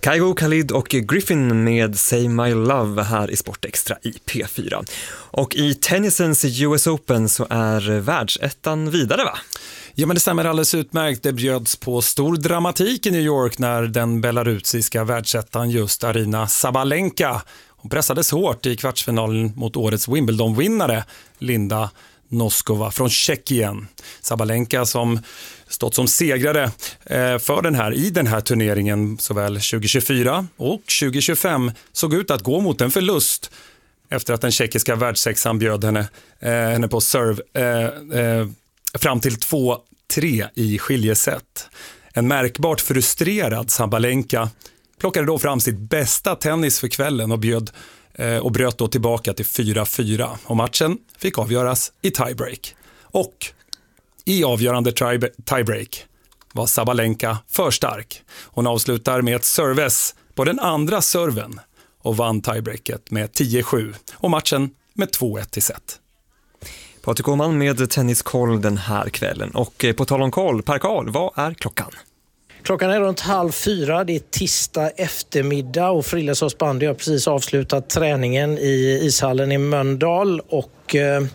Kygo, Khalid och Griffin med Say My Love här i Sportextra i P4. Och i tennisens US Open så är världsettan vidare, va? Ja, men det stämmer alldeles utmärkt. Det bjöds på stor dramatik i New York när den belarusiska världsettan just Aryna Sabalenka. Hon pressades hårt i kvartsfinalen mot årets Wimbledon-vinnare Linda Noskova från Tjeckien. Sabalenka som stått som segrare i den här turneringen såväl 2024 och 2025 såg ut att gå mot en förlust efter att den tjeckiska världssexan bjöd henne på serve fram till 2-3 i skiljeset. En märkbart frustrerad Sabalenka plockade då fram sitt bästa tennis för kvällen och bröt då tillbaka till 4-4. Och matchen fick avgöras i tiebreak. Och i avgörande tiebreak var Sabalenka för stark. Hon avslutar med ett service på den andra serven och vann tiebreaket med 10-7 och matchen med 2-1 i set. Patrik Åhman med tenniskoll den här kvällen. Och på tal om koll, Per Karl, vad är klockan? Klockan är runt 3:30, det är tisdag eftermiddag och Frillesås bandy har precis avslutat träningen i ishallen i Mölndal och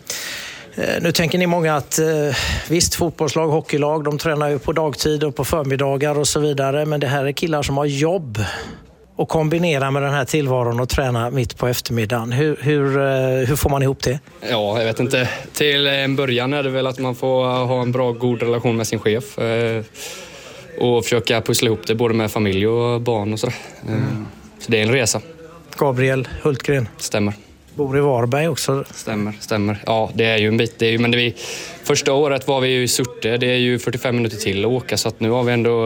nu tänker ni många att visst, fotbollslag, hockeylag, de tränar ju på dagtid och på förmiddagar och så vidare, men det här är killar som har jobb och kombinera med den här tillvaron och träna mitt på eftermiddagen. Hur får man ihop det? Ja, jag vet inte. Till en början är det väl att man får ha en bra, god relation med sin chef och försöka pussla ihop det både med familj och barn och sådär. Så det är en resa. Gabriel Hultgren. Stämmer. Bor i Varberg också. Stämmer. Ja, det är ju en bit. Första året var vi ju i Surte. Det är ju 45 minuter till att åka, så att nu har vi ändå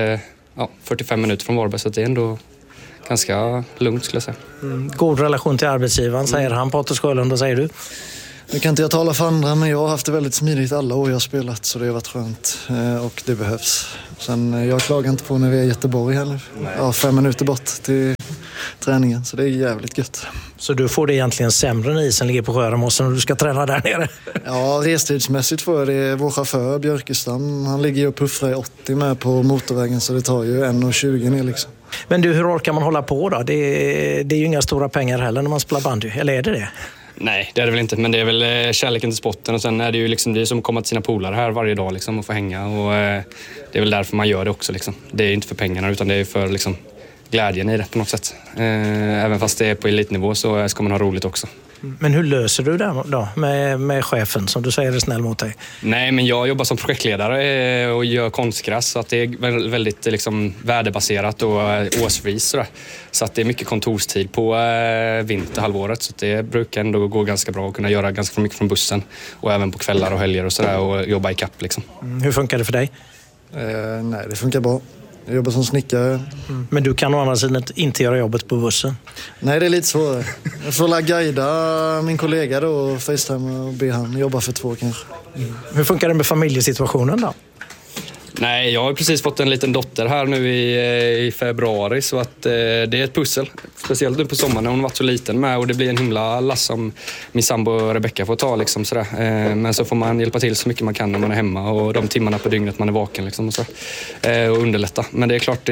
45 minuter från Varberg, så att det är ändå ganska lugnt, skulle jag säga. God relation till arbetsgivaren, säger han. Patrik Sjölund, och säger du? Nu kan inte jag tala för andra, men jag har haft det väldigt smidigt alla år jag har spelat, så det har varit skönt och det behövs. Sen jag klagar inte på när vi är i Göteborg här nu. Ja, 5 minuter bort till träningen, så det är jävligt gött. Så du får det egentligen sämre när isen ligger på Sjöremossen och du ska träna där nere? Ja, restidsmässigt får jag det. Vår chaufför Björkestam, han ligger ju och puffrar i 80 med på motorvägen, så det tar ju 1,20 ner liksom. Men du, hur orkar man hålla på då? Det är ju inga stora pengar heller när man spelar bandy, eller är det det? Nej, det är det väl inte, men det är väl kärleken till sporten, och sen är det ju liksom det som kommer till sina polare här varje dag liksom, och få hänga, och det är väl därför man gör det också liksom. Det är inte för pengarna, utan det är för liksom glädjen i det på något sätt. Även fast det är på elitnivå så ska man ha roligt också. Men hur löser du det då med chefen som du säger är snäll mot dig? Nej, men jag jobbar som projektledare och gör konstgräs, så att det är väldigt liksom värdebaserat och årsvis så att det är mycket kontorstid på vinterhalvåret, så att det brukar ändå gå ganska bra att kunna göra ganska mycket från bussen och även på kvällar och helger och sådär, och jobba i kapp liksom. Hur funkar det för dig? Nej, det funkar bra. Jag jobbar som snickare. Men du kan å andra sidan inte göra jobbet på bussen? Nej, det är lite svårare. Jag får guida min kollega då och FaceTime och be han jobba för 2 kanske. Hur funkar det med familjesituationen då? Nej, jag har precis fått en liten dotter här nu i februari, så att det är ett pussel. Speciellt nu på sommaren när hon varit så liten med, och det blir en himla lass som min sambo Rebecca får ta liksom sådär. Men så får man hjälpa till så mycket man kan när man är hemma och de timmarna på dygnet man är vaken liksom, och så. Och underlätta. Men det är klart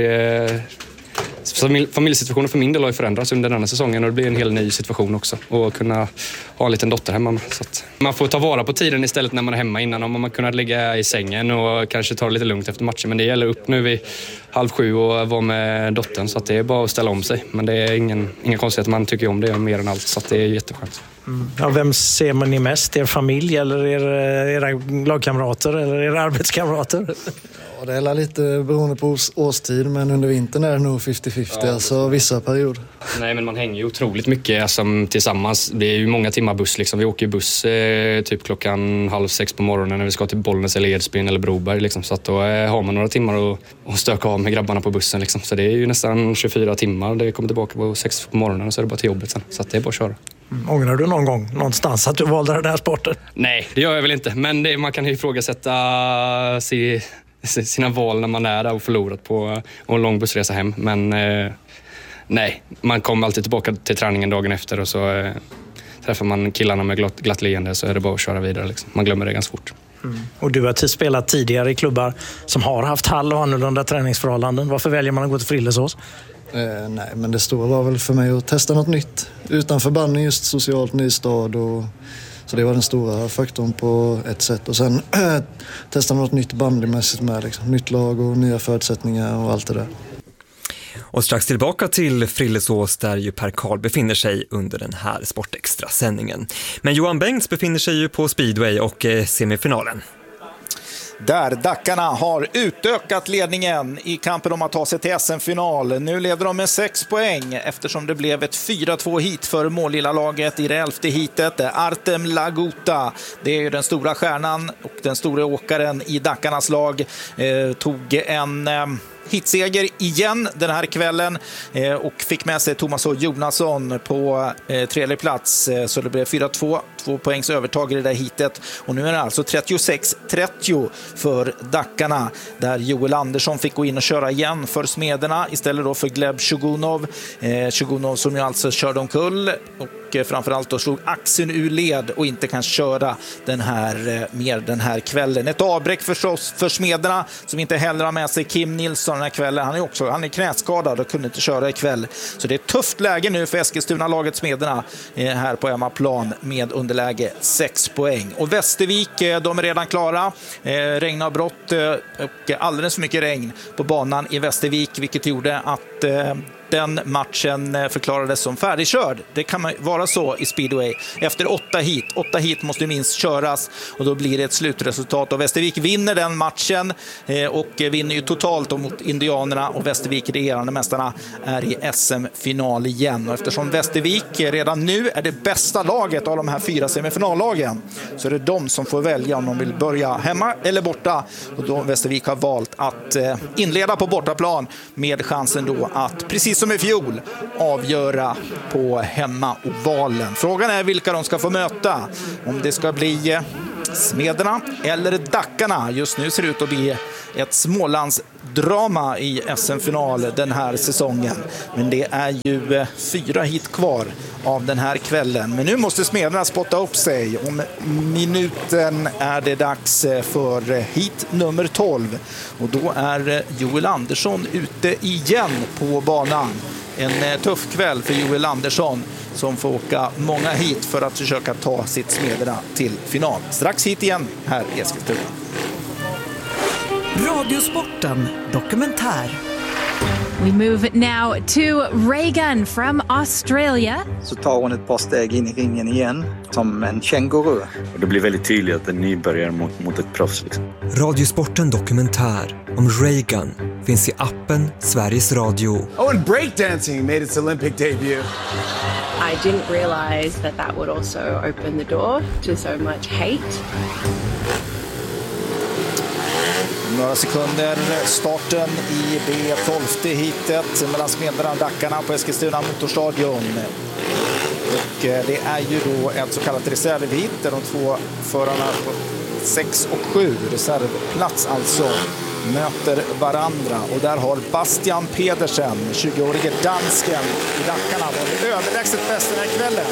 familjesituationen för min del har ju förändrats under denna säsongen, och det blir en hel ny situation också, och kunna ha en liten dotter hemma med. Så att man får ta vara på tiden istället när man är hemma innan, om man kunnat ligga i sängen och kanske ta det lite lugnt efter matchen. Men det gäller upp nu vid 6:30 och vara med dottern, så att det är bara att ställa om sig. Men det är inga konstigheter, man tycker om det mer än allt, så att det är jätteskönt. Ja, vem ser man ni mest? Er familj eller era lagkamrater eller era arbetskamrater? Ja, det är lite beroende på årstid, men under vintern är det nog 50-50, ja, alltså vissa perioder. Nej, men man hänger ju otroligt mycket tillsammans. Det är ju många timmar buss liksom. Vi åker buss typ klockan 5:30 på morgonen när vi ska till Bollnäs eller Edsbyn eller Broberg liksom. Så att då har man några timmar att stöka av med grabbarna på bussen liksom. Så det är ju nästan 24 timmar. Det kommer tillbaka på 6 på morgonen och så är det bara till jobbet sen. Så att det är bara att köra. Ångrar du någon gång någonstans att du valde den här sporten? Nej, det gör jag väl inte. Men man kan ju ifrågasätta sina val när man är där och förlorat på en lång bussresa hem. Men nej, man kommer alltid tillbaka till träningen dagen efter, och så träffar man killarna med glatt leende, så är det bara att köra vidare liksom. Man glömmer det ganska fort. Och du har spelat tidigare i klubbar som har haft hall och annorlunda träningsförhållanden. Varför väljer man att gå till Frillesås? Nej, men det stora var väl för mig att testa något nytt. Utanför bandy, just socialt, ny stad. Så det var den stora faktorn på ett sätt. Och sen testa något nytt bandymässigt med. Liksom. Nytt lag och nya förutsättningar och allt det där. Och strax tillbaka till Frillesås där ju Per Karl befinner sig under den här Sportextra-sändningen. Men Johan Bengts befinner sig ju på Speedway och semifinalen. Där Dackarna har utökat ledningen i kampen om att ta sig till SM-final. Nu leder de med 6 poäng eftersom det blev ett 4-2 hit för mållilla laget i det 11:e hitet. Artem Laguta, det är ju den stora stjärnan och den stora åkaren i Dackarnas lag, tog en hitseger igen den här kvällen och fick med sig Thomas H. Jonasson på tredje plats. Så det blev 4-2, 2 poängs övertag i det där hitet. Och nu är det alltså 36-30 för Dackarna, där Joel Andersson fick gå in och köra igen för Smederna istället då för Gleb Shugunov. Shugunov som ju alltså körde omkull och framförallt då slog axeln ur led och inte kan köra den här kvällen. Ett avbräck förstås för Smederna som inte heller har med sig Kim Nilsson den här kvällen. Han är knäskadad och kunde inte köra ikväll. Så det är ett tufft läge nu för Eskilstuna-laget Smederna här på hemmaplan med underläge 6 poäng. Och Västervik, de är redan klara. Regnavbrott och alldeles för mycket regn på banan i Västervik, vilket gjorde att den matchen förklarades som färdigkörd. Det kan vara så i speedway. Efter 8 hit. 8 hit måste minst köras och då blir det ett slutresultat. Och Västervik vinner den matchen och vinner ju totalt mot Indianerna, och Västervik, regerande mästarna, är i SM-final igen. Och eftersom Västervik redan nu är det bästa laget av de här 4 semifinallagen, så är det de som får välja om de vill börja hemma eller borta. Och då Västervik har valt att inleda på bortaplan med chansen då att, precis som i fjol, avgöra på hemmaovalen. Frågan är vilka de ska få möta. Om det ska bli Smederna eller Dackarna. Just nu ser det ut att bli ett Smålandsdrama i SM-final den här säsongen. Men det är ju 4 hit kvar av den här kvällen. Men nu måste Smederna spotta upp sig. Om minuten är det dags för hit nummer 12. Och då är Joel Andersson ute igen på banan. En tuff kväll för Joel Andersson som får åka många hit för att försöka ta sitt Smederna till final. Strax hit igen här i Eskilstuna. Radiosporten dokumentär. We move now to Reagan from Australia. Så tar hon ett par steg in i ringen igen som en känguru. Och det blir väldigt tydligt att den nybörjar mot ett proffs. Liksom. Radiosporten dokumentär om Reagan finns i appen Sveriges Radio. Oh, and breakdancing made its Olympic debut. I didn't realize that would also open the door to so much hate. Några sekunder starten i det 12:e hitet mellan Smederna och Dackarna på Eskilstuna Motorstadion. Och det är ju då ett så kallat reservhit där de 2 förarna på 6 och 7, reservplats alltså, möter varandra. Och där har Bastian Pedersen, 20-årige dansken i Dackarna, varit överlägset bäst den här kvällen.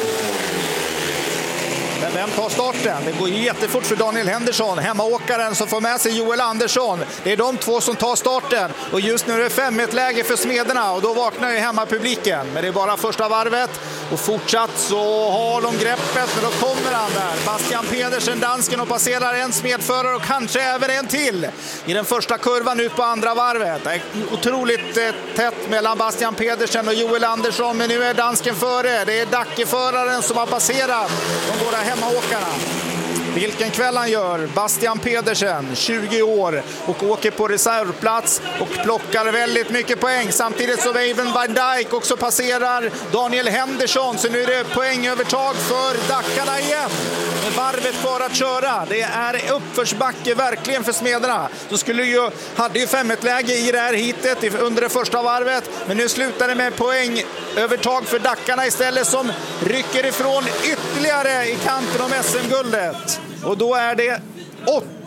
Men vem tar starten? Det går ju jättefort för Daniel Henderson, hemmaåkaren som får med sig Joel Andersson. Det är de 2 som tar starten. Och just nu är det 5-1-läge för Smederna och då vaknar ju hemmapubliken. Men det är bara första varvet. Och fortsatt så har de greppet, men då kommer han där. Bastian Pedersen, dansken, och passerar en smedförare och kanske även en till i den första kurvan ut på andra varvet. Det är otroligt tätt mellan Bastian Pedersen och Joel Andersson, men nu är dansken före. Det är Dackeföraren som har passerat de båda hemmaåkarna. Vilken kväll han gör. Bastian Pedersen, 20 år, och åker på reservplats och plockar väldigt mycket poäng. Samtidigt så Even Van Dijk också passerar Daniel Henderson. Så nu är det poängövertag för Dackarna igen. Med varvet kvar att köra. Det är uppförsbacke verkligen för Smederna. Så hade ju 5-1-läge i det här hitet under det första varvet. Men nu slutar det med poängövertag för Dackarna istället, som rycker ifrån ytterligare i kampen om SM-guldet. Och då är det 8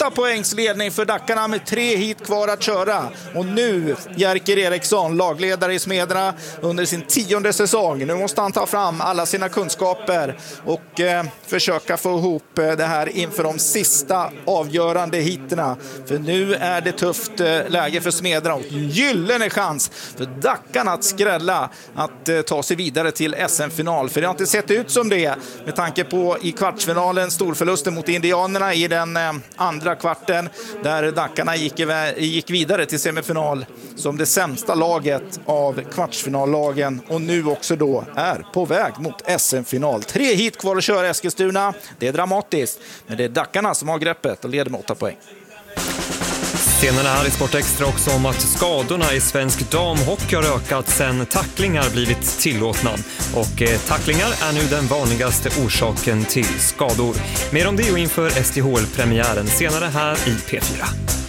8 poängs ledning för Dackarna med 3 hit kvar att köra. Och nu Jerker Eriksson, lagledare i Smedra under sin 10:e säsong. Nu måste han ta fram alla sina kunskaper och försöka få ihop det här inför de sista avgörande hiterna. För nu är det tufft läge för Smedra och en gyllene chans för Dackarna att skrälla, att ta sig vidare till SM-final. För det har inte sett ut som det med tanke på i kvartsfinalen storförlusten mot Indianerna i den andra kvarten där Dackarna gick vidare till semifinal som det sämsta laget av kvartsfinallagen och nu också då är på väg mot SM-final. 3 hit kvar att köra Eskilstuna. Det är dramatiskt, men det är Dackarna som har greppet och leder med 8 poäng. Senare här i Sport Extra också om att skadorna i svensk damhockey har ökat sedan tacklingar blivit tillåtna. Och tacklingar är nu den vanligaste orsaken till skador. Mer om det och inför STHL-premiären senare här i P4.